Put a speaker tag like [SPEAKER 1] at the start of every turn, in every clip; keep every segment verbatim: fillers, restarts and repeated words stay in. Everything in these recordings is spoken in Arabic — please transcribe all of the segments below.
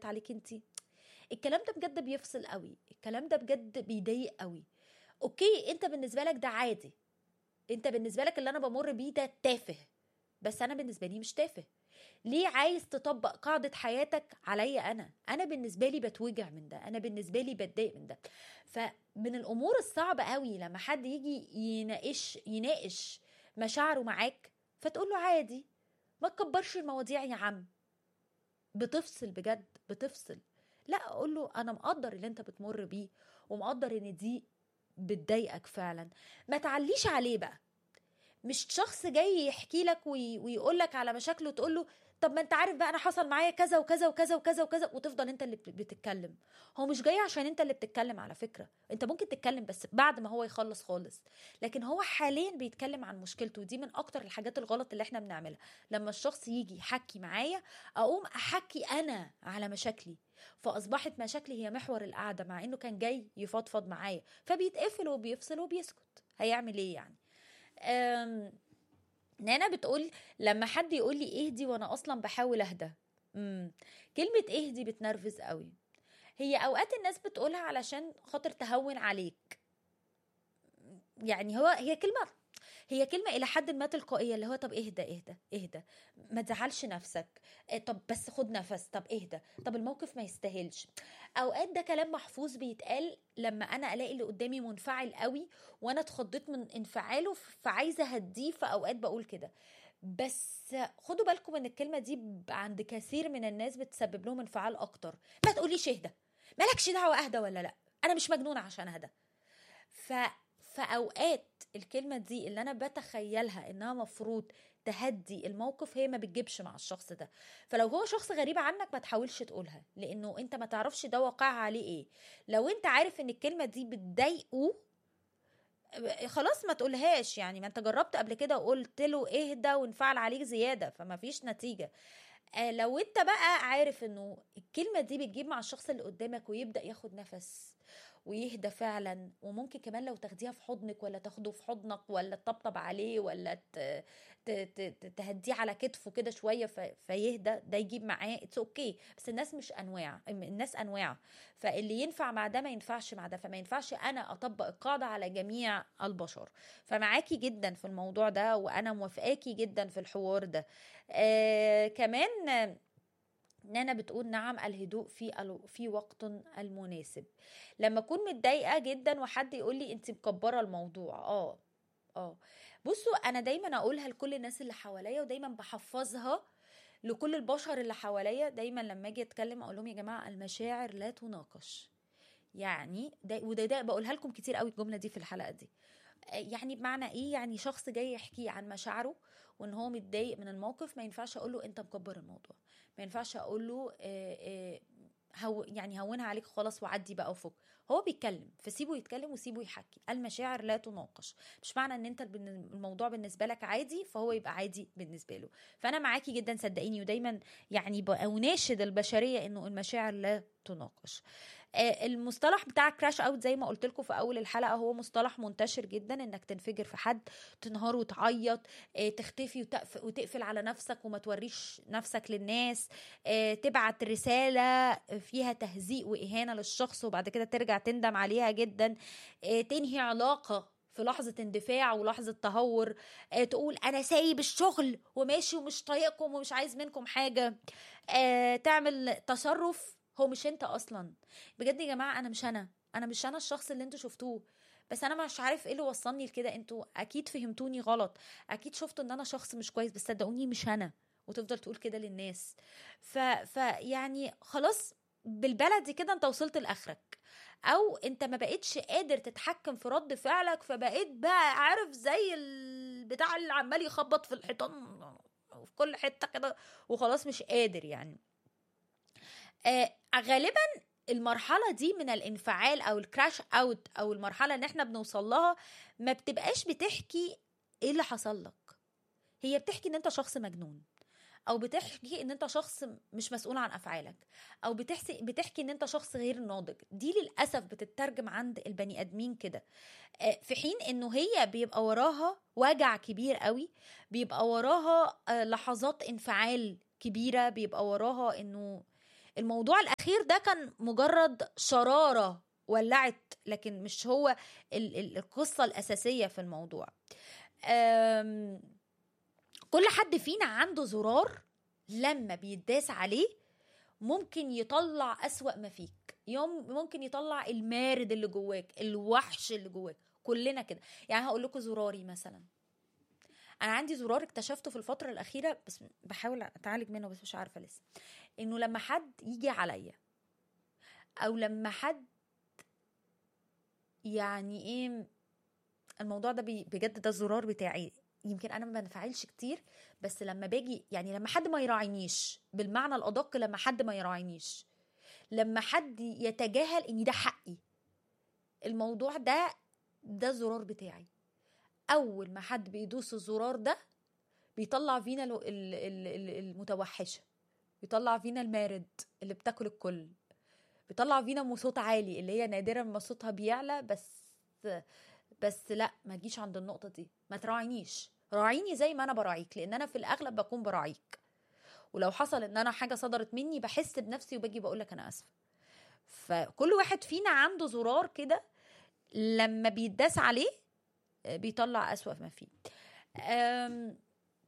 [SPEAKER 1] عليك انتي. الكلام ده بجد بيفصل قوي، الكلام ده بجد بيضايق قوي. اوكي انت بالنسبه لك ده عادي، انت بالنسبه لك اللي انا بمر بيه ده تافه، بس انا بالنسبه لي مش تافه. ليه عايز تطبق قاعده حياتك عليا انا؟ انا بالنسبه لي بتوجع من ده، انا بالنسبه لي بتضايق من ده. فمن الامور الصعبه قوي لما حد يجي يناقش يناقش مشاعره معاك فتقول له عادي، ما تكبرش المواضيع يا عم. بتفصل بجد، بتفصل. لا، اقول له انا مقدر اللي انت بتمر بيه، ومقدر ان دي بتضايقك فعلا. ما تعليش عليه بقى. مش شخص جاي يحكي لك وي... ويقول لك على مشاكله وتقول له طب ما انت عارف بقى انا حصل معايا كذا وكذا وكذا وكذا وكذا، وتفضل انت اللي بت- بتتكلم. هو مش جاي عشان انت اللي بتتكلم، على فكرة انت ممكن تتكلم بس بعد ما هو يخلص خالص. لكن هو حاليا بيتكلم عن مشكلته، ودي من اكتر الحاجات الغلط اللي احنا بنعملها. لما الشخص يجي يحكي معايا اقوم احكي انا على مشاكلي، فاصبحت مشاكلي هي محور القعدة، مع انه كان جاي يفضفض معايا. فبيتقفل وبيفصل وبيسكت، هيعمل ايه يعني؟ أم... نانا بتقول لما حد يقول لي اهدي وانا اصلا بحاول اهدى. امم كلمة اهدي بتنرفز قوي. هي اوقات الناس بتقولها علشان خاطر تهون عليك. يعني هو هي كلمة هي كلمة إلى حد ما تلقائية، اللي هو طب اهدى اهدى اهدى، ما تزعلش نفسك، إيه طب بس خد نفس، طب اهدى، طب الموقف ما يستاهلش. أوقات ده كلام محفوظ بيتقال لما أنا ألاقي اللي قدامي منفعل قوي وأنا اتخضيت من انفعاله فعايزة هديه، فأوقات بقول كده. بس خدوا بالكم ان الكلمة دي عند كثير من الناس بتسبب لهم انفعال أكتر. ما تقوليش اهدى، مالكش دعوة اهدى ولا لأ، أنا مش مجنونة عشان اهدى. ف فاوقات الكلمه دي اللي انا بتخيلها انها مفروض تهدي الموقف هي ما بتجيبش مع الشخص ده. فلو هو شخص غريب عنك ما تحاولش تقولها، لانه انت ما تعرفش ده واقعها عليه ايه. لو انت عارف ان الكلمه دي بتضايقه خلاص ما تقولهاش. يعني ما انت جربت قبل كده وقلت له اهدى وانفعل عليك زياده فما فيش نتيجه. آه لو انت بقى عارف انه الكلمه دي بتجيب مع الشخص اللي قدامك ويبدا ياخد نفس ويهدى فعلا، وممكن كمان لو تاخديها في حضنك ولا تاخده في حضنك ولا تطبطب عليه ولا ت- ت- ت- تهديه على كتفه كده شويه في- فيهدى، ده يجيب معاه اتس اوكي okay. بس الناس مش انواع، الناس انواع. فاللي ينفع مع ده ما ينفعش مع ده، فما ينفعش انا اطبق القاعده على جميع البشر. فمعاكي جدا في الموضوع ده، وانا موافقاكي جدا في الحوار ده. آه كمان آه، نانا بتقول نعم، الهدوء في ال- في وقت المناسب. لما اكون متضايقه جدا وحد يقول لي انت مكبره الموضوع، اه اه بصوا انا دايما اقولها لكل الناس اللي حواليا، ودايما بحفظها لكل البشر اللي حواليا. دايما لما اجي اتكلم اقول لهم يا جماعه المشاعر لا تناقش. يعني ده وده ده بقولها لكم كتير قوي الجمله دي في الحلقه دي. يعني بمعنى ايه؟ يعني شخص جاي يحكي عن مشاعره وان هو متضايق من الموقف، ما ينفعش اقول له انت مكبر الموضوع، ما ينفعش اقول له آه، آه، هو يعني هونها عليك خلاص وعدي بقى وفك. هو بيتكلم فسيبه يتكلم وسيبه يحكي. المشاعر لا تناقش. مش معنى ان انت البن- الموضوع بالنسبه لك عادي فهو يبقى عادي بالنسبه له. فانا معاكي جدا صدقيني، ودايما يعني بأناشد البشريه انه المشاعر لا تناقش. آه، المصطلح بتاع كراش اوت زي ما قلت لكم في اول الحلقه هو مصطلح منتشر جدا، انك تنفجر في حد، تنهار وتعيط، آه، تختفي وتقف- وتقفل على نفسك وما توريش نفسك للناس، آه، تبعت رساله فيها تهزيء واهانه للشخص وبعد كده ترجع تندم عليها جدا، آه، تنهي علاقه في لحظة اندفاع ولحظة تهور، آه، تقول أنا سايب الشغل وماشي ومش طايقكم ومش عايز منكم حاجة، آه، تعمل تصرف هو مش انت أصلا. بجد يا جماعه انا مش انا انا مش انا الشخص اللي انتوا شفتوه. بس انا مش عارف ايه اللي وصلني لكده. انتوا اكيد فهمتوني غلط، اكيد شفتوا ان انا شخص مش كويس، بس صدقوني مش انا. وتفضل تقول كده للناس. ف... ف يعني خلاص، بالبلدي كده انت وصلت لاخرك، او انت ما بقيتش قادر تتحكم في رد فعلك، فبقيت بقى عارف زي البتاع اللي عمال يخبط في الحيطان في كل حته كده وخلاص مش قادر يعني. آه غالبا المرحلة دي من الانفعال او الكراش اوت او المرحلة ان احنا بنوصل لها ما بتبقاش بتحكي ايه اللي حصل لك. هي بتحكي ان انت شخص مجنون، او بتحكي ان انت شخص مش مسؤول عن افعالك، او بتحكي بتحكي ان انت شخص غير ناضج. دي للاسف بتترجم عند البني ادمين كده. آه، في حين انه هي بيبقى وراها وجع كبير قوي، بيبقى وراها آه، لحظات انفعال كبيرة، بيبقى وراها انه الموضوع الاخير ده كان مجرد شرارة ولعت، لكن مش هو ال- ال- القصة الاساسية في الموضوع. أم، كل حد فينا عنده زرار لما بيتداس عليه ممكن يطلع أسوأ ما فيك، يوم ممكن يطلع المارد اللي جواك، الوحش اللي جواك. كلنا كده. يعني هقول لكم زراري مثلا، انا عندي زرار اكتشفته في الفتره الاخيره، بس بحاول اتعالج منه بس مش عارفه لسه، انه لما حد يجي عليا، او لما حد يعني ايه، الموضوع ده بي- بجد ده الزرار بتاعي. يمكن انا ما بنفعلش كتير، بس لما باجي يعني لما حد ما يراعينيش، بالمعنى الادق لما حد ما يراعينيش، لما حد يتجاهل ان ده حقي، الموضوع ده ده الزرار بتاعي. اول ما حد بيدوس الزرار ده بيطلع فينا ال- ال- ال- ال- المتوحشه، بيطلع فينا المارد اللي بتاكل الكل، بيطلع فينا ام صوت عالي اللي هي نادرا ما صوتها بيعلى، بس بس لا، ما تجيش عند النقطه دي، ما تراعينيش، راعيني زي ما انا براعيك، لان انا في الاغلب بكون براعيك. ولو حصل ان انا حاجه صدرت مني بحس بنفسي وباجي بقول لك انا اسفه. فكل واحد فينا عنده زرار كده لما بيتداس عليه بيطلع أسوأ ما فيه. أم،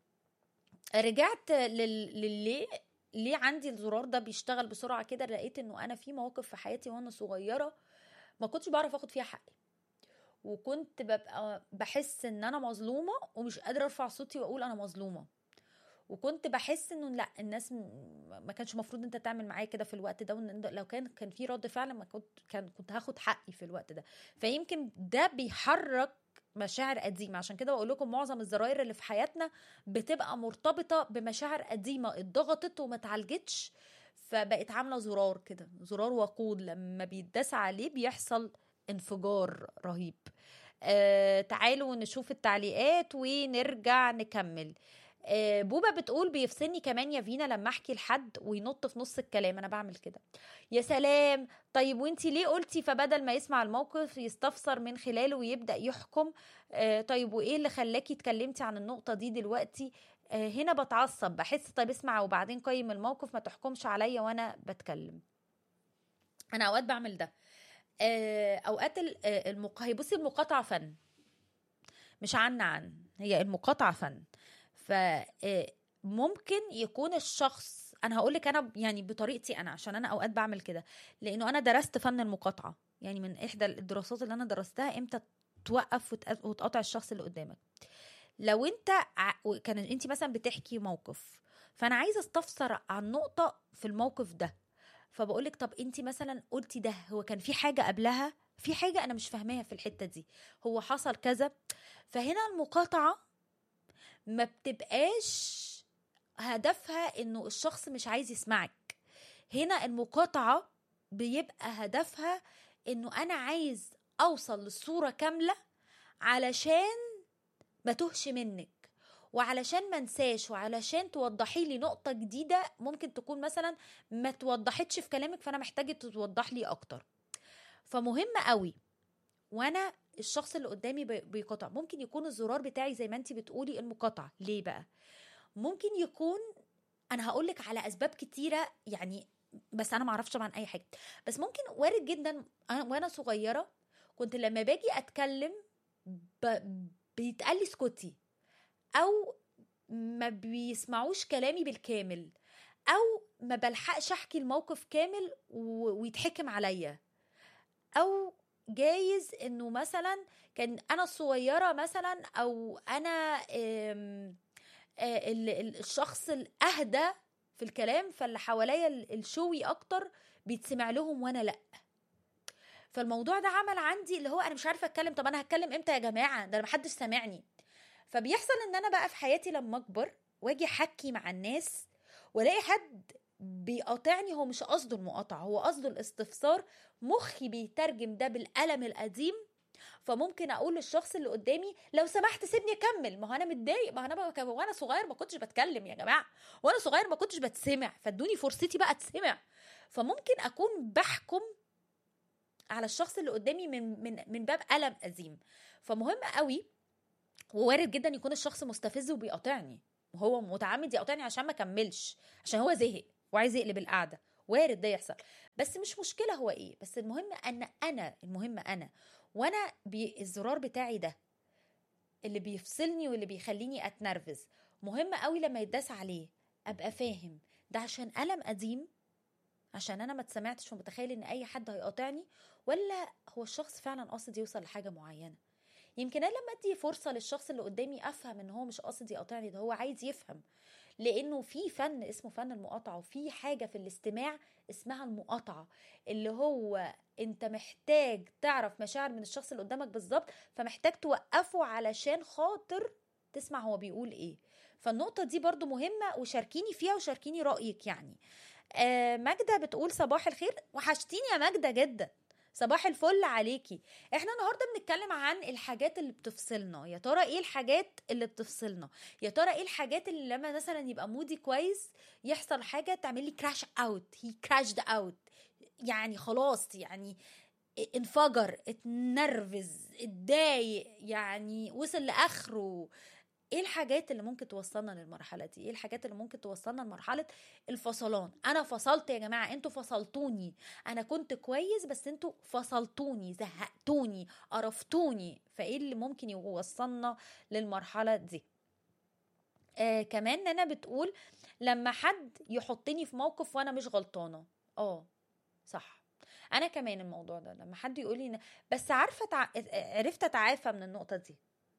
[SPEAKER 1] رجعت لل- للي ليه عندي الزرار ده بيشتغل بسرعة كده. لقيت انه انا في مواقف في حياتي وانا صغيرة ما كنتش بعرف اخد فيها حقي، وكنت ببقى بحس ان انا مظلومة ومش قادرة ارفع صوتي واقول انا مظلومة، وكنت بحس انه لا، الناس م- ما كانش مفروض انت تعمل معايا كده في الوقت ده، وان لو كان كان في رد فعل ما كنت كان كنت هاخد حقي في الوقت ده. فيمكن ده بيحرك مشاعر قديمة. عشان كده بقول لكم معظم الزراير اللي في حياتنا بتبقى مرتبطة بمشاعر قديمة اتضغطت وما اتعالجتش، فبقت عاملة زرار كده، زرار وقود لما بيتداس عليه بيحصل انفجار رهيب. آه تعالوا نشوف التعليقات ونرجع نكمل. آه، بوبا بتقول بيفصلني كمان يا فينا لما احكي لحد وينط في نص الكلام، انا بعمل كده. يا سلام. طيب وانتي ليه قلتي فبدل ما يسمع الموقف يستفسر من خلاله ويبدأ يحكم؟ آه، طيب وايه اللي خلاكي اتكلمتي عن النقطة دي دلوقتي؟ آه، هنا بتعصب بحس، طيب اسمع وبعدين قيم الموقف، ما تحكمش عليا وانا بتكلم. انا اوقات بعمل ده. آه، اوقات ال- آه، المق... هي بصي المقاطعة فن، مش عن عن هي المقاطعة فن. فممكن يكون الشخص، انا هقول لك انا يعني بطريقتي انا، عشان انا اوقات بعمل كده لانه انا درست فن المقاطعة. يعني من احدى الدراسات اللي انا درستها امتى توقف وتق- وتقاطع الشخص اللي قدامك. لو انت ع- كان انت مثلا بتحكي موقف، فانا عايزه استفسر عن نقطه في الموقف ده، فبقولك طب انت مثلا قلتي ده، هو كان في حاجه قبلها، في حاجه انا مش فاهماها في الحته دي، هو حصل كذا. فهنا المقاطعه ما بتبقاش هدفها انه الشخص مش عايز يسمعك، هنا المقاطعة بيبقى هدفها انه انا عايز اوصل للصورة كاملة علشان ما توهش منك، وعلشان ما انساش، وعلشان توضحي لي نقطة جديدة ممكن تكون مثلا ما توضحتش في كلامك، فانا محتاجة تتوضح لي اكتر. فمهم قوي وانا الشخص اللي قدامي بي- بيقاطع، ممكن يكون الزرار بتاعي زي ما انتي بتقولي المقاطعة. ليه بقى؟ ممكن يكون، انا هقولك على اسباب كتيره يعني، بس انا معرفش طبعا اي حاجه، بس ممكن وارد جدا أنا وانا صغيره كنت لما باجي اتكلم ب... بيتقال لي اسكتي، او ما بيسمعوش كلامي بالكامل، او ما بلحقش احكي الموقف كامل و... ويتحكم عليا، او جايز انه مثلا كان انا الصغيره مثلا، او انا أم... آه، ال- ال- الشخص الاهدى في الكلام، فاللي حواليا ال- الشوي اكتر بيتسمع لهم وانا لا. فالموضوع ده عمل عندي اللي هو انا مش عارفه اتكلم، طب انا هتكلم امتى يا جماعه، ده محدش سامعني. فبيحصل ان انا بقى في حياتي لما اكبر واجي احكي مع الناس والاقي حد بيقاطعني، هو مش قصده المقاطعه، هو قصده الاستفسار، مخي بيترجم ده بالقلم القديم. فممكن اقول للشخص اللي قدامي لو سمحت سيبني اكمل، ما هو انا متضايق، ما هو انا بقى وانا صغير ما كنتش بتكلم يا جماعه، وانا صغير ما كنتش بتسمع، فادوني فرصتي بقى اتسمع. فممكن اكون بحكم على الشخص اللي قدامي من من من باب قلم قديم. فمهم قوي، ووارد جدا يكون الشخص مستفز وبيقاطعني، وهو متعمد يقاطعني عشان ما كملش، عشان هو زهق وعايز يقلب القعده وارد ده يحصل، بس مش مشكله هو ايه، بس المهم ان انا المهم انا وانا بي الزرار بتاعي ده اللي بيفصلني واللي بيخليني اتنرفز، مهم قوي لما يتداس عليه ابقى فاهم ده عشان ألم قديم، عشان انا ما اتسمعتش ومتخيل ان اي حد هيقاطعني، ولا هو الشخص فعلا قاصد يوصل لحاجه معينه. يمكن انا لما ادي فرصه للشخص اللي قدامي افهم ان هو مش قاصد يقاطعني، ده هو عايز يفهم، لانه في فن اسمه فن المقاطعه، وفي حاجه في الاستماع اسمها المقاطعه، اللي هو انت محتاج تعرف مشاعر من الشخص اللي قدامك بالظبط، فمحتاج توقفه علشان خاطر تسمع هو بيقول ايه. فالنقطه دي برضو مهمه، وشاركيني فيها وشاركيني رايك يعني. آه ماجدة بتقول صباح الخير، وحشتيني يا ماجدة جدا، صباح الفل عليكي. احنا النهارده بنتكلم عن الحاجات اللي بتفصلنا. يا ترى ايه الحاجات اللي بتفصلنا؟ يا ترى ايه الحاجات اللي لما مثلا يبقى مودي كويس يحصل حاجه تعمل لي كراش اوت، هي كراشد اوت، يعني خلاص يعني انفجر، اتنرفز، اتضايق، يعني وصل لاخره. ايه الحاجات اللي ممكن توصلنا للمرحله دي؟ ايه الحاجات اللي ممكن توصلنا لمرحله الفصلان؟ انا فصلت يا جماعه، انتوا فصلتوني، انا كنت كويس بس انتوا فصلتوني، زهقتوني، قرفتوني. فايه اللي ممكن يوصلنا للمرحله دي؟ آه كمان انا بتقول لما حد يحطني في موقف وانا مش غلطانه. اه صح، انا كمان الموضوع ده لما حد يقول لي، بس عارفه تع... عرفت اتعافى من النقطه دي.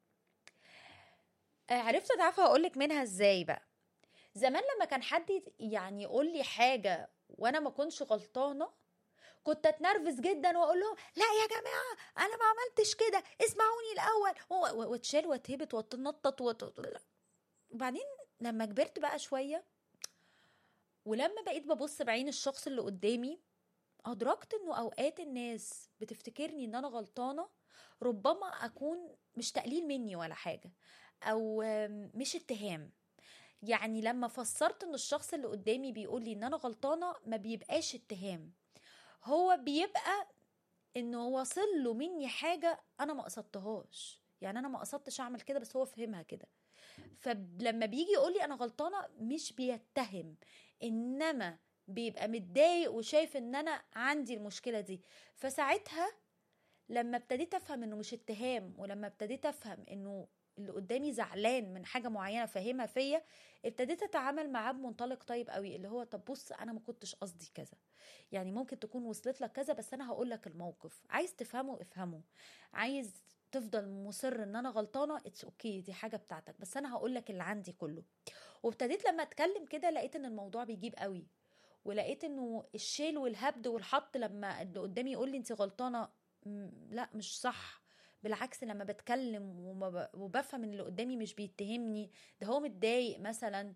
[SPEAKER 1] عرفت اتعافى، هقولك منها ازاي بقى. زمان لما كان حد يعني يقول لي حاجه وانا ما كنتش غلطانه، كنت اتنرفز جدا واقول لهم لا يا جماعه انا ما عملتش كده، اسمعوني الاول، واتشال واتهبت واتنطط وت... وبعدين لما كبرت بقى شويه، ولما بقيت ببص بعين الشخص اللي قدامي، ادركت انه اوقات الناس بتفتكرني ان انا غلطانه، ربما اكون مش تقليل مني ولا حاجه، او مش اتهام. يعني لما فسرت ان الشخص اللي قدامي بيقول لي ان انا غلطانه، ما بيبقاش اتهام، هو بيبقى انه واصل له مني حاجه انا ما قصدتهاش، يعني انا ما قصدتش اعمل كده بس هو فهمها كده. فلما بيجي يقول لي انا غلطانه، مش بيتهم، انما بيبقى متضايق وشايف ان انا عندي المشكله دي. فساعتها لما ابتديت افهم انه مش اتهام، ولما ابتديت افهم انه اللي قدامي زعلان من حاجه معينه فاهمها فيا، ابتديت اتعامل معاه بمنطلق طيب قوي، اللي هو طب بص انا ما كنتش قصدي كذا، يعني ممكن تكون وصلت لك كذا، بس انا هقول لك الموقف، عايز تفهمه افهمه، عايز تفضل مصر ان انا غلطانه اتس اوكي، دي حاجه بتاعتك، بس انا هقول لك اللي عندي كله. وابتديت لما اتكلم كده لقيت ان الموضوع بيجيب قوي، ولقيت انه الشيل والهبد والحط لما اللي قدامي يقول لي انت غلطانه، لا مش صح، بالعكس لما بتكلم وبفهم ان اللي قدامي مش بيتهمني، ده هو متضايق مثلا.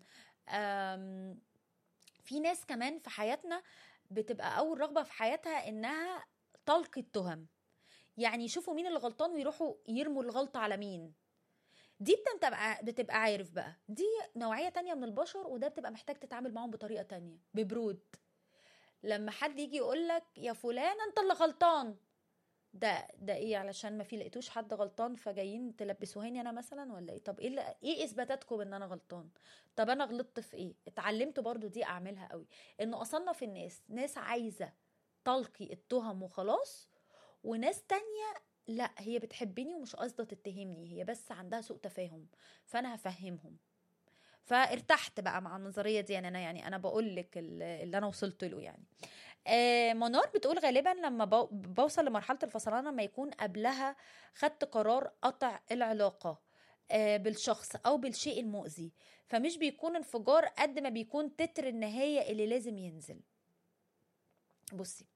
[SPEAKER 1] في ناس كمان في حياتنا بتبقى اول رغبه في حياتها انها تلقي التهم، يعني يشوفوا مين اللي غلطان ويروحوا يرموا الغلطه على مين. دي بتبقى بتبقى عارف بقى، دي نوعيه تانية من البشر، وده بتبقى محتاج تتعامل معهم بطريقه تانية ببرود. لما حد يجي يقولك يا فلان انت اللي غلطان، ده ده ايه؟ علشان ما في لقيتوش حد غلطان فجايين تلبسوهاني انا مثلا ولا ايه؟ طب ايه اللي ايه اثباتاتكم ان انا غلطان؟ طب انا غلطت في ايه؟ اتعلمت برضو دي اعملها قوي، انه اصنف الناس، ناس عايزه تلقي التهم وخلاص، وناس تانية لا هي بتحبني ومش قصده تتهمني، هي بس عندها سوء تفاهم، فانا هفهمهم. فارتحت بقى مع النظريه دي، يعني انا يعني انا بقول لك اللي انا وصلت له يعني. آه منار بتقول غالبا لما بو- بوصل لمرحلة الفصلان لما يكون قبلها خدت قرار قطع العلاقة آه بالشخص أو بالشيء المؤذي، فمش بيكون انفجار قد ما بيكون تتر النهاية اللي لازم ينزل. بصي،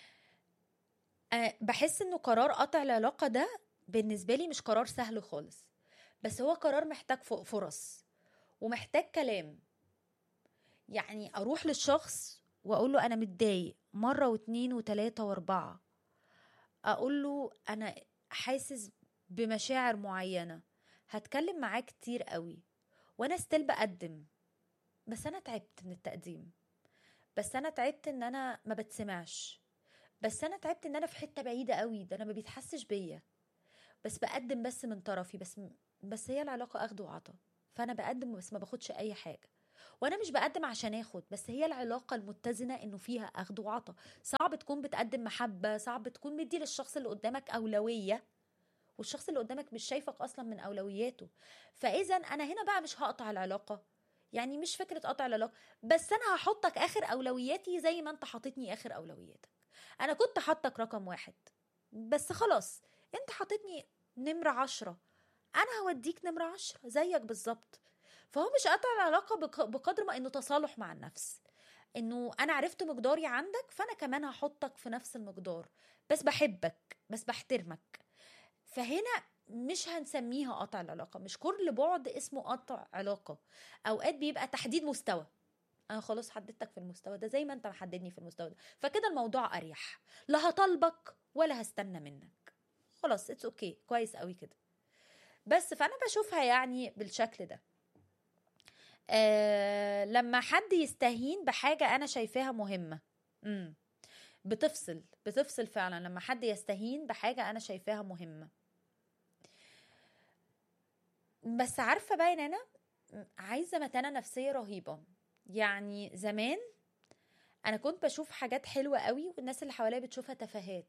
[SPEAKER 1] آه بحس انه قرار قطع العلاقة ده بالنسبة لي مش قرار سهل خالص، بس هو قرار محتاج ف- فرص ومحتاج كلام. يعني اروح للشخص واقول له انا متضايق مرة واتنين وتلاتة واربعة، اقول له انا حاسس بمشاعر معينة، هتكلم معاه كتير قوي، وانا ستيل بقدم، بس انا تعبت من التقديم، بس انا تعبت ان انا ما بتسمعش، بس انا تعبت ان انا في حتة بعيدة قوي، ده انا ما بيتحسش بيا، بس بقدم بس من طرفي، بس بس هي العلاقة اخد وعطا، فانا بقدم بس ما باخدش اي حاجة. وانا مش بقدم عشان اخد، بس هي العلاقه المتزنه انه فيها اخد وعطا. صعب تكون بتقدم محبه، صعب تكون مدي للشخص اللي قدامك اولويه والشخص اللي قدامك مش شايفك اصلا من اولوياته. فاذا انا هنا بقى مش هقطع العلاقه، يعني مش فكره قطع العلاقه، بس انا هحطك اخر اولوياتي زي ما انت حاططني اخر اولوياتك. انا كنت حاطك رقم واحد، بس خلاص انت حاططني نمره عشرة، انا هوديك نمره عشرة زيك بالظبط. فهو مش قطع العلاقه بق- بقدر ما انه تصالح مع النفس، انه انا عرفت مقداري عندك فانا كمان هحطك في نفس المقدار، بس بحبك بس بحترمك. فهنا مش هنسميها قطع العلاقة، مش كل بعد اسمه قطع علاقة. اوقات بيبقى تحديد مستوى، انا خلاص حددتك في المستوى ده زي ما انت محددني في المستوى ده، فكده الموضوع اريح، لا هطالبك ولا هستنى منك، خلاص اتس اوكي okay. كويس قوي كده. بس فانا بشوفها يعني بالشكل ده. آه لما حد يستهين بحاجة انا شايفاها مهمة، امم بتفصل بتفصل فعلا لما حد يستهين بحاجة انا شايفاها مهمة. بس عارفة بقى ان انا عايزة متانة نفسية رهيبة. يعني زمان انا كنت بشوف حاجات حلوة قوي والناس اللي حواليا بتشوفها تفاهات،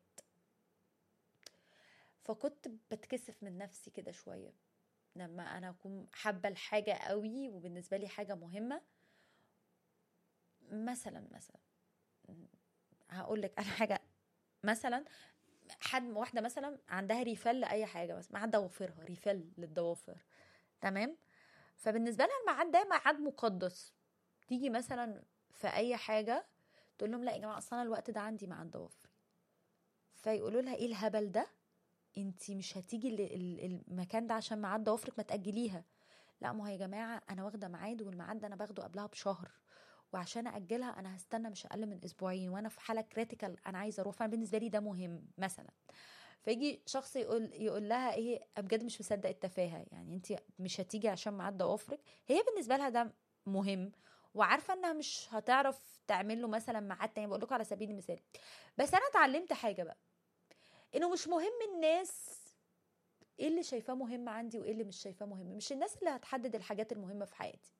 [SPEAKER 1] فكنت بتكسف من نفسي كده شوية لما انا اكون حابة الحاجة قوي وبالنسبة لي حاجة مهمة. مثلا مثلا هقول لك على حاجة، مثلا حد واحدة مثلا عندها ريفل لأي حاجة، بس ميعاد ضوافرها ريفل للضوافر، تمام؟ فبالنسبة لها الميعاد ده ميعاد مقدس. تيجي مثلا في أي حاجة تقول لهم لا يا جماعة أصلا الوقت ده عندي ميعاد ضوافري، فيقولوا لها ايه الهبل ده، انتي مش هتيجي ال- ال- المكان ده عشان ميعاد ضوافرك، ما تأجليها. لا ما هو يا جماعة أنا واخدة ميعاد والميعاد ده أنا باخده قبلها بشهر، وعشان أجلها أنا هستنى مش أقل من أسبوعين، وأنا في حالة كريتيكال أنا عايزة أروح، فأنا بالنسبة لي ده مهم مثلا. فيجي شخص يقول يقول لها ايه، بجد مش مصدق التفاهه، يعني انت مش هتيجي عشان ميعاد ضوافرك، هي بالنسبه لها ده مهم وعارفه انها مش هتعرف تعمل له مثلا ميعاد تاني، بقول لكم على سبيل المثال. بس انا اتعلمت حاجه بقى، انه مش مهم الناس ايه اللي شايفاه مهم عندي وايه اللي مش شايفاه مهم، مش الناس اللي هتحدد الحاجات المهمه في حياتي.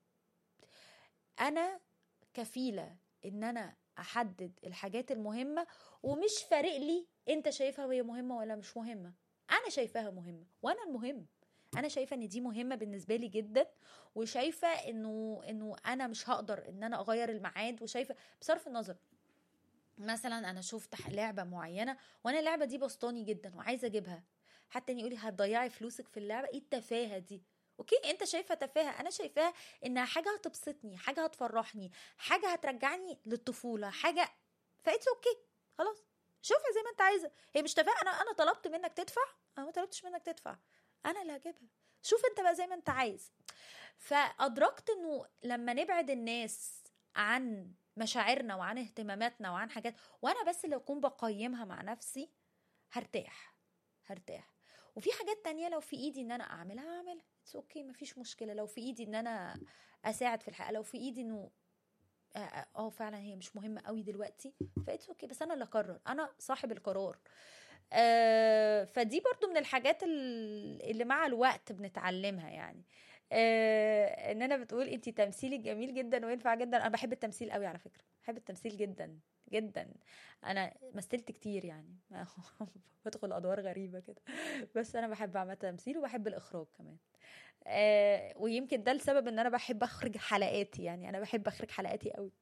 [SPEAKER 1] انا كفيله ان انا احدد الحاجات المهمه، ومش فارق لي انت شايفها هي مهمه ولا مش مهمه، انا شايفاها مهمه وانا المهم. انا شايفه ان دي مهمه بالنسبه لي جدا، وشايفه انه انه انا مش هقدر ان انا اغير الميعاد، وشايفه بصرف النظر مثلا انا شفت ح- لعبه معينه وانا اللعبه دي بسطاني جدا وعايزه اجيبها، حتى يقولي هتضيعي فلوسك في اللعبه، ايه التفاهه دي؟ اوكي انت شايفه تفاهه، انا شايفاها انها حاجه هتبسطني، حاجه هتفرحني، حاجه هترجعني للطفوله، حاجه، فايتس اوكي خلاص. شوفها زي ما انت عايزه، هي مش تفاهه، انا انا طلبت منك تدفع، انا ما طلبتش منك تدفع، انا اللي هجيبها، شوف انت بقى زي ما انت عايز. فادركت انه لما نبعد الناس عن مشاعرنا وعن اهتماماتنا وعن حاجات، وانا بس اللي اكون بقيمها مع نفسي، هرتاح هرتاح. وفي حاجات تانية لو في ايدي ان انا اعملها اعملها، اتس اوكي مفيش مشكلة. لو في ايدي ان انا اساعد في الحياة، لو في ايدي انه اه آه، آه، فعلا هي مش مهمة قوي دلوقتي، فاتس اوكي، بس انا اللي اقرر، انا صاحب القرار. آه فدي برضو من الحاجات ال- اللي مع الوقت بنتعلمها يعني. آه ان انا بتقول انتي تمثيلك جميل جدا وينفع جدا، انا بحب التمثيل قوي على فكرة، بحب التمثيل جدا جدا. انا مثلت كتير يعني بدخل ادوار غريبة كده، بس انا بحب اعمل تمثيل وبحب الاخراج كمان. آه ويمكن ده السبب ان انا بحب اخرج حلقاتي، يعني انا بحب اخرج حلقاتي قوي.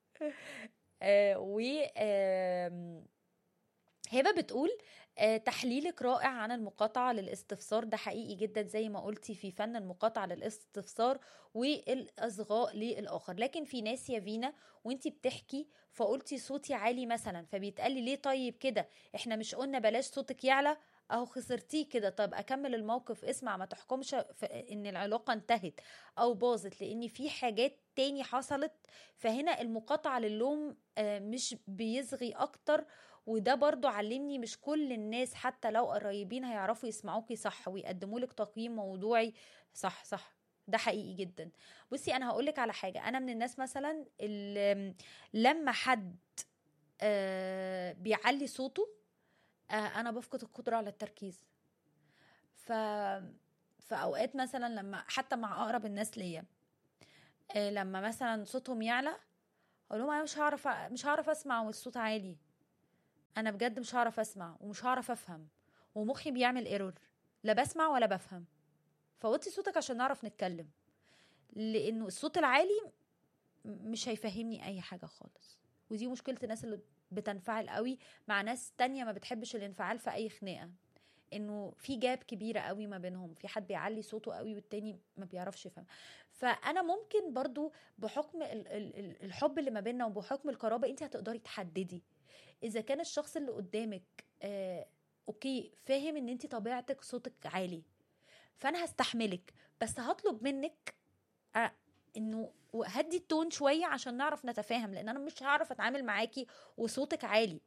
[SPEAKER 1] آه و آم، هبة بتقول آه، تحليلك رائع عن المقاطعة للاستفسار، ده حقيقي جدا زي ما قلتي في فن المقاطعة للاستفسار والإصغاء للآخر. لكن في ناس يا فينا وانتي بتحكي فقلتي صوتي عالي مثلا، فبيتقالي ليه طيب كده، احنا مش قلنا بلاش صوتك يعلى، اهو خسرتيه كده. طب اكمل الموقف، اسمع ما تحكمش ف- ان العلاقة انتهت او باظت، لان في حاجات تاني حصلت. فهنا المقاطعة للوم آه، مش بيصغي اكتر. وده برضو علمني مش كل الناس حتى لو قريبين هيعرفوا يسمعوكي صح ويقدموا لك تقييم موضوعي صح. صح، ده حقيقي جدا. بصي انا هقولك على حاجة، انا من الناس مثلا اللي لما حد آه بيعلي صوته آه انا بفقد القدرة على التركيز. ف في اوقات مثلا لما حتى مع اقرب الناس ليا آه، لما مثلا صوتهم يعلى اقول لهم انا مش هعرف مش هعرف اسمع والصوت عالي، انا بجد مش هعرف اسمع ومش هعرف افهم ومخي بيعمل ايرور، لا بسمع ولا بفهم. فوطي صوتك عشان نعرف نتكلم، لانه الصوت العالي مش هيفهمني اي حاجة خالص. ودي مشكلة الناس اللي بتنفعل قوي مع ناس تانية ما بتحبش الانفعال في اي خناقة، انه في جاب كبيرة قوي ما بينهم، في حد بيعلي صوته قوي والتاني ما بيعرفش يفهم. فانا ممكن برضو بحكم ال- ال- ال- الحب اللي ما بيننا وبحكم القرابة انت هتقدري تحددي اذا كان الشخص اللي قدامك آه اوكي فاهم ان انت طبيعتك صوتك عالي، فانا هستحملك، بس هطلب منك آه انه هدي التون شوية عشان نعرف نتفاهم، لان انا مش هعرف اتعامل معاكي وصوتك عالي.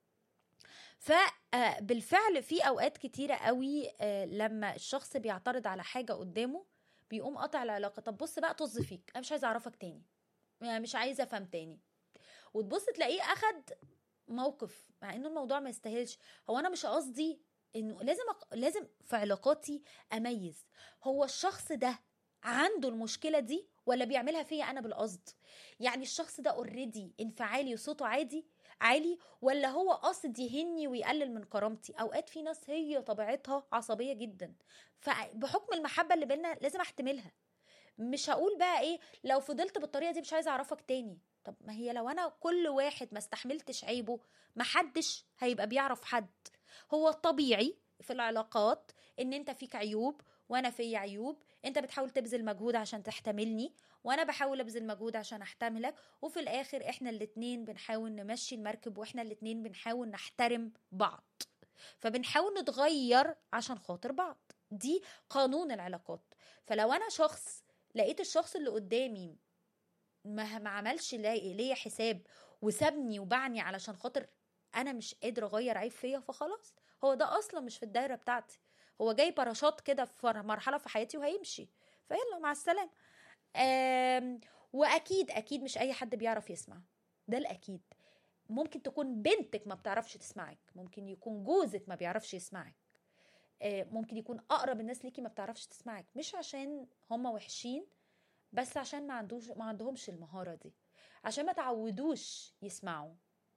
[SPEAKER 1] فبالفعل في اوقات كتيرة قوي آه، لما الشخص بيعترض على حاجة قدامه بيقوم قطع العلاقة. طب بص بقى طز فيك، انا مش عايزة اعرفك تاني، يعني مش عايزة افهم تاني. وتبص تلاقيه اخد موقف مع انه الموضوع ما يستاهلش. هو انا مش قصدي انه لازم أق... لازم في علاقاتي اميز هو الشخص ده عنده المشكلة دي ولا بيعملها فيا انا بالقصد. يعني الشخص ده اوريدي انفعالي وصوته عادي عالي، ولا هو قاصد يهني ويقلل من كرامتي. اوقات في ناس هي طبيعتها عصبية جدا، فبحكم المحبة اللي بينا لازم احتملها. مش هقول بقى ايه لو فضلت بالطريقه دي مش عايزه اعرفك تاني. طب ما هي لو انا كل واحد ما استحملتش عيبه محدش هيبقى بيعرف حد. هو الطبيعي في العلاقات ان انت فيك عيوب وانا في عيوب، انت بتحاول تبذل مجهود عشان تحتملني وانا بحاول ابذل مجهود عشان احتملك، وفي الاخر احنا الاتنين بنحاول نمشي المركب واحنا الاتنين بنحاول نحترم بعض، فبنحاول نتغير عشان خاطر بعض. دي قانون العلاقات. فلو انا شخص لقيت الشخص اللي قدامي ما ما عملش لي- ليا حساب وسابني وبعني علشان خاطر انا مش قادره اغير عيب فيا، فخلاص هو ده اصلا مش في الدايره بتاعتي، هو جاي باراشوت كده في مرحله في حياتي وهيمشي، فيلا مع السلامه. آم، واكيد اكيد مش اي حد بيعرف يسمع، ده الاكيد. ممكن تكون بنتك ما بتعرفش تسمعك، ممكن يكون جوزك ما بيعرفش يسمعك، آه، ممكن يكون اقرب الناس ليكي ما بتعرفش تسمعك، مش عشان هم وحشين، بس عشان ما عندوش ما عندهمش المهارة دي، عشان ما تعودوش يسمعوا.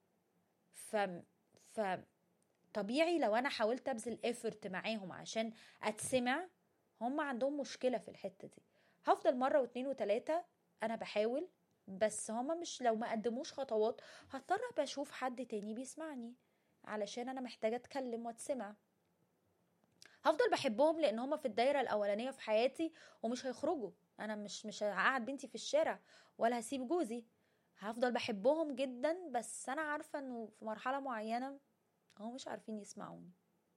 [SPEAKER 1] ف ف طبيعي لو انا حاولت ابذل effort معاهم عشان اتسمع، هم عندهم مشكلة في الحتة دي. هفضل مرة واتنين وتلاتة انا بحاول، بس هما مش لو ما قدموش خطوات هضطر ابقى اشوف حد تاني بيسمعني علشان انا محتاجة اتكلم واتسمع. هفضل بحبهم لان هما في الدايره الاولانيه في حياتي ومش هيخرجوا. انا مش مش هقعد بنتي في الشارع ولا هسيب جوزي، هفضل بحبهم جدا، بس انا عارفه انه في مرحله معينه هم مش عارفين يسمعوني،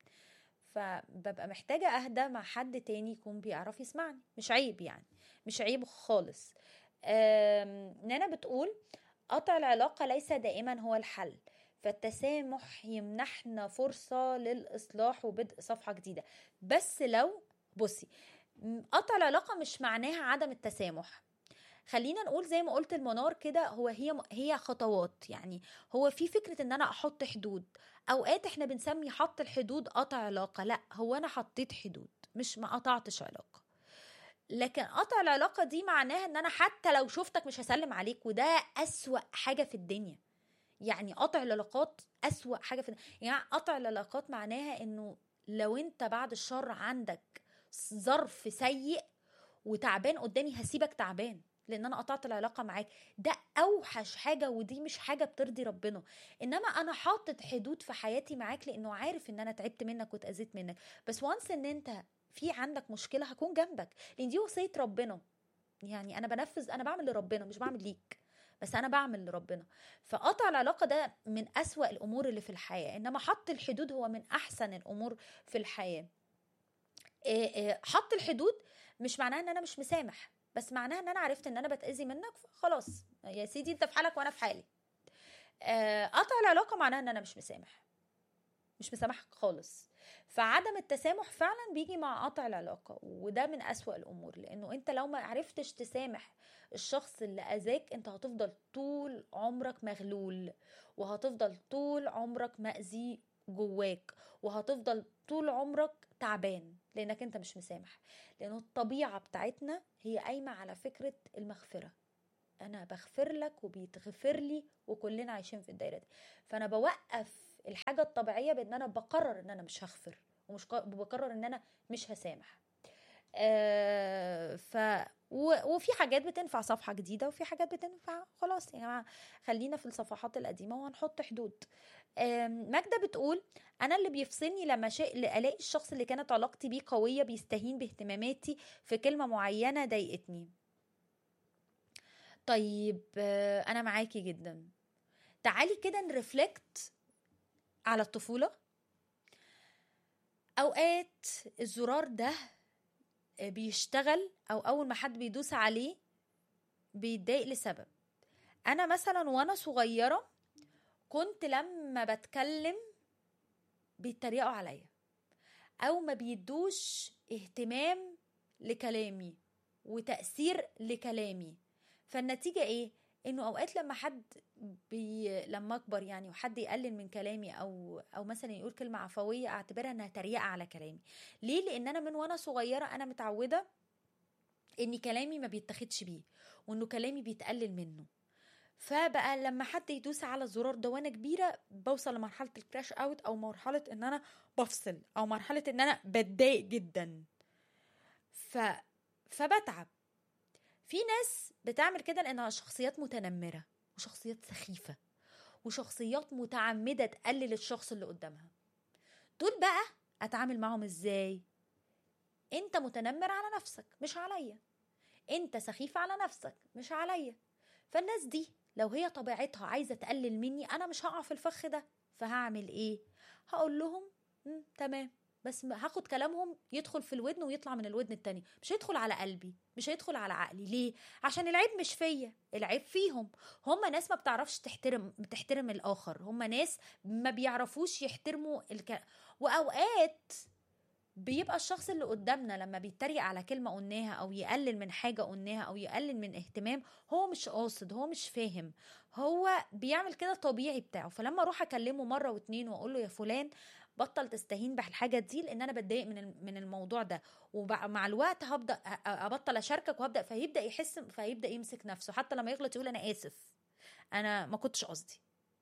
[SPEAKER 1] فببقى محتاجه اهدى مع حد تاني يكون بيعرف يسمعني. مش عيب يعني، مش عيب خالص. آم، نانا بتقول قطع العلاقة ليس دائما هو الحل، فالتسامح يمنحنا فرصة للإصلاح وبدء صفحة جديدة. بس لو بصي، م- قطع العلاقة مش معناها عدم التسامح. خلينا نقول زي ما قلت المنار كده، هو هي هي خطوات. يعني هو في فكرة ان انا احط حدود. اوقات احنا بنسمي حط الحدود قطع علاقة، لا هو انا حطيت حدود مش ما قطعتش علاقة. لكن قطع العلاقة دي معناها ان انا حتى لو شفتك مش هسلم عليك، وده اسوأ حاجة في الدنيا. يعني قطع العلاقات اسوأ حاجة في الدنيا. يعني قطع العلاقات معناها انه لو انت بعد الشر عندك ظرف سيء وتعبان قدامي هسيبك تعبان لان انا قطعت العلاقة معاك. ده اوحش حاجة، ودي مش حاجة بترضي ربنا. انما انا حاطط حدود في حياتي معاك لانه عارف ان انا تعبت منك واتأذيت منك، بس وانس ان انت في عندك مشكلة هكون جنبك، لان دي وصية ربنا. يعني انا بنفذ، انا بعمل لربنا مش بعمل ليك، بس انا بعمل لربنا. فقطع العلاقة ده من اسوأ الامور اللي في الحياة، انما حط الحدود هو من احسن الامور في الحياة. إيه إيه، حط الحدود مش معناها ان انا مش مسامح، بس معناها ان انا عرفت ان انا بتأذي منك، خلاص يا سيدي انت في حالك وانا في حالي. آه، قطع العلاقة معناها ان انا مش مسامح. مش مسامحك خالص. فعدم التسامح فعلا بيجي مع قطع العلاقة، وده من أسوأ الأمور، لأنه أنت لو ما عرفتش تسامح الشخص اللي أذاك، أنت هتفضل طول عمرك مغلول، وهتفضل طول عمرك مأذي جواك، وهتفضل طول عمرك تعبان لأنك أنت مش مسامح. لأنه الطبيعة بتاعتنا هي قايمة على فكرة المغفرة، انا بغفر لك وبيتغفر لي، وكلنا عايشين في الدايره دي. فانا بوقف الحاجه الطبيعيه بان انا بقرر ان انا مش هغفر، ومش ق- بقرر ان انا مش هسامح. آه ف و- وفي حاجات بتنفع صفحه جديده، وفي حاجات بتنفع خلاص يا جماعه خلينا في الصفحات القديمه وهنحط حدود. آم، ماجدة بتقول انا اللي بيفصلني لما شيء الاقي الشخص اللي كانت علاقتي بيه قويه بيستهين باهتماماتي في كلمه معينه ضايقتني. طيب آه، انا معاكي جدا. تعالي كده نرفلكت على الطفولة. اوقات الزرار ده آه، بيشتغل، او اول ما حد بيدوس عليه بيتضايق لسبب. انا مثلا وانا صغيرة كنت لما بتكلم بيتريقوا عليا، او ما بيدوش اهتمام لكلامي وتأثير لكلامي. فالنتيجة ايه؟ انه اوقات لما حد بي... لما اكبر يعني وحد يقلل من كلامي، او او مثلا يقول كلمة عفوية، اعتبرها انها تريقة على كلامي. ليه؟ لان انا من وانا صغيرة انا متعودة ان كلامي ما بيتاخدش بيه، وانه كلامي بيتقلل منه. فبقى لما حد يدوس على الزرار ده وانا كبيره بوصل لمرحله الكراش اوت، او مرحله ان انا بفصل، او مرحله ان انا بتضايق جدا. ف فبتعب. في ناس بتعمل كده لانها شخصيات متنمره، وشخصيات سخيفه، وشخصيات متعمده تقلل الشخص اللي قدامها. دول بقى اتعامل معهم ازاي؟ انت متنمر على نفسك مش عليا، انت سخيف على نفسك مش عليا. فالناس دي لو هي طبيعتها عايزة تقلل مني، انا مش هقع في الفخ ده. فهعمل ايه؟ هقول لهم مم، تمام، بس م- هاخد كلامهم يدخل في الودن ويطلع من الودن التاني، مش هيدخل على قلبي، مش هيدخل على عقلي. ليه؟ عشان العيب مش فيا، العيب فيهم. هم ناس ما بتعرفش تحترم تحترم الآخر، هم ناس ما بيعرفوش يحترموا الك... وأوقات بيبقى الشخص اللي قدامنا لما بيتريق على كلمة قلناها، أو يقلل من حاجة قلناها، أو يقلل من اهتمام، هو مش قاصد، هو مش فاهم، هو بيعمل كده طبيعي بتاعه. فلما أروح أكلمه مرة واتنين وأقول له يا فلان بطل تستهين بالحاجة دي، لأن أنا بتضايق من الم- من الموضوع ده، ومع الوقت هبدأ أ- أ- أبطل أشاركك، وهبدأ فيبدأ يحس، فيبدأ يمسك نفسه، حتى لما يغلط يقول أنا آسف، أنا ما كنتش قصدي.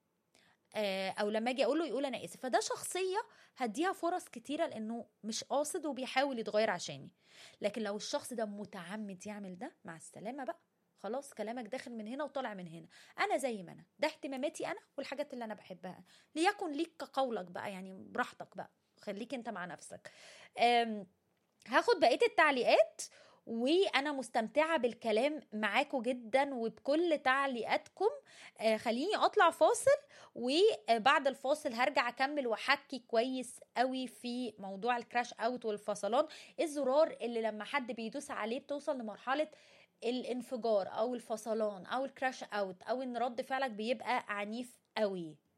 [SPEAKER 1] آه، او لما اجي اقول له يقول انا اسف. فده شخصيه هديها فرص كتيره لانه مش قاصد وبيحاول يتغير عشاني. لكن لو الشخص ده متعمد يعمل ده، مع السلامه بقى، خلاص كلامك داخل من هنا وطالع من هنا. انا زي ما انا، ده اهتماماتي انا والحاجات اللي انا بحبها، ليكن ليك كقولك بقى، يعني براحتك بقى، خليك انت مع نفسك. آم، هاخد بقية التعليقات، وانا مستمتعة بالكلام معاكم جدا وبكل تعليقاتكم. آه خليني اطلع فاصل، وبعد الفاصل هرجع اكمل واحكي كويس قوي في موضوع الكراش اوت والفصلان، الزرار اللي لما حد بيدوس عليه بتوصل لمرحلة الانفجار او الفصلان او الكراش اوت، او ان رد فعلك بيبقى عنيف قوي.